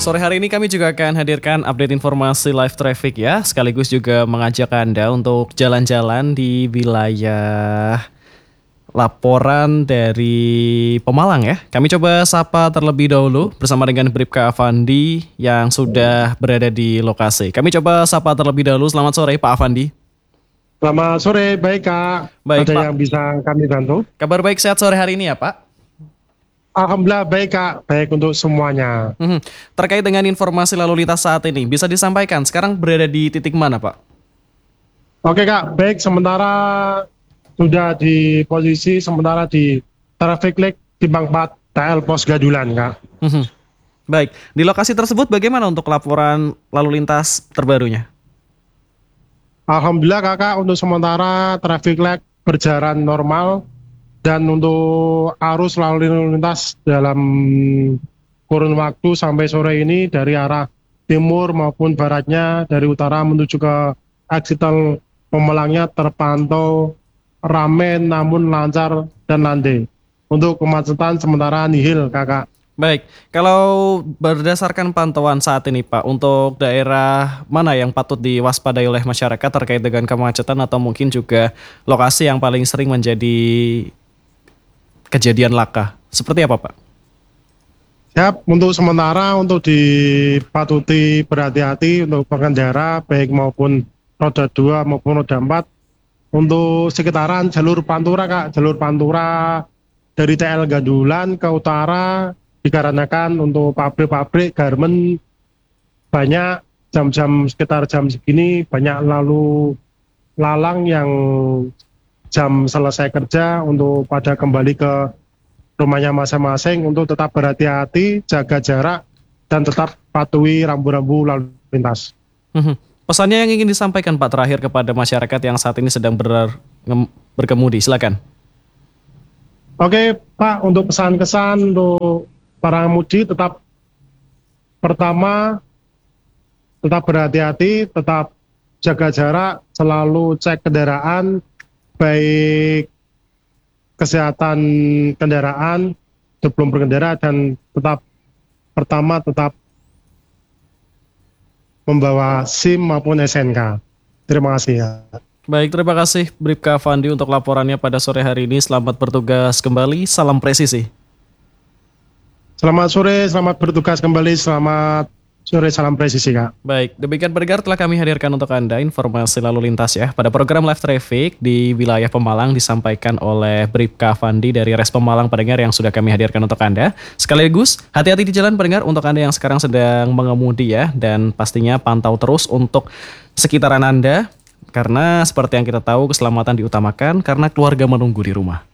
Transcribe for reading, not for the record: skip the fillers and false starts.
Sore hari ini kami juga akan hadirkan update informasi live traffic ya, sekaligus juga mengajak Anda untuk jalan-jalan di wilayah laporan dari Pemalang ya. Kami coba sapa terlebih dahulu bersama dengan Bribka Afandi yang sudah berada di lokasi. Kami coba sapa terlebih dahulu. Selamat sore Pak Afandi. Selamat sore, baik Kak. Baik, Ada Pak. yang bisa kami bantu? Kabar baik, sehat sore hari ini ya Pak? Alhamdulillah baik Kak, baik untuk semuanya. Terkait dengan informasi lalu lintas saat ini, bisa disampaikan sekarang berada di titik mana Pak? Oke Kak, baik sementara sudah di posisi sementara di traffic light di Bang 4 TL Pos Gadulan Kak. Baik, di lokasi tersebut bagaimana untuk laporan lalu lintas terbarunya? Alhamdulillah Kakak untuk sementara traffic light berjalan normal dan untuk arus lalu lintas dalam kurun waktu sampai sore ini dari arah timur maupun baratnya dari utara menuju ke exit tol Pemalangnya terpantau ramai namun lancar dan landai. Untuk kemacetan sementara nihil Kakak. Baik, kalau berdasarkan pantauan saat ini Pak, untuk daerah mana yang patut diwaspadai oleh masyarakat terkait dengan kemacetan atau mungkin juga lokasi yang paling sering menjadi kejadian laka? Seperti apa Pak? Siap, untuk sementara untuk dipatuti berhati-hati untuk pengendara baik maupun roda 2 maupun roda 4 untuk sekitaran jalur Pantura Kak, jalur Pantura dari TL Gadulan ke utara dikarenakan untuk pabrik-pabrik garmen banyak jam-jam sekitar jam segini banyak lalu lalang yang jam selesai kerja untuk pada kembali ke rumahnya masing-masing untuk tetap berhati-hati, jaga jarak, dan tetap patuhi rambu-rambu lalu lintas. Pesannya yang ingin disampaikan Pak terakhir kepada masyarakat yang saat ini sedang berkemudi, silakan. Oke Pak, untuk pesan-kesan untuk para mudi tetap pertama tetap berhati-hati, tetap jaga jarak, selalu cek kendaraan, baik kesehatan kendaraan sebelum berkendara dan tetap pertama tetap membawa SIM maupun SNK. Terima kasih ya. Baik, terima kasih Bribka Afandi untuk laporannya pada sore hari ini. Selamat bertugas kembali, salam presisi. Selamat sore, selamat bertugas kembali, selamat sore, salam presisi Kak. Baik, demikian pendengar telah kami hadirkan untuk Anda informasi lalu lintas ya. Pada program Live Traffic di wilayah Pemalang disampaikan oleh Bribka Afandi dari Res Pemalang pendengar yang sudah kami hadirkan untuk Anda. Sekaligus, hati-hati di jalan pendengar untuk Anda yang sekarang sedang mengemudi ya. Dan pastinya pantau terus untuk sekitaran Anda. Karena seperti yang kita tahu keselamatan diutamakan karena keluarga menunggu di rumah.